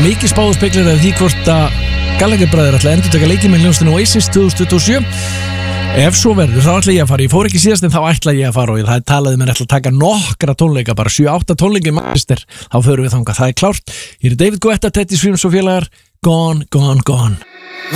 mikið spáðu speklar af því hvort að Gallagher bræður ætla að endurtaka leikinn með hljómsveitinu Oasis 2027. Ef svo verður, þá ætla ég að fara. Ég fór ekki síðast en þá ætla ég að fara og það talaði mér ætla að taka nokkra tónleika, bara 7-8 tónleika í Manchester. Þá förum við þangað, það er klárt. Hér er David Guetta, Teddy Swims og félagar. Gone, gone, gone.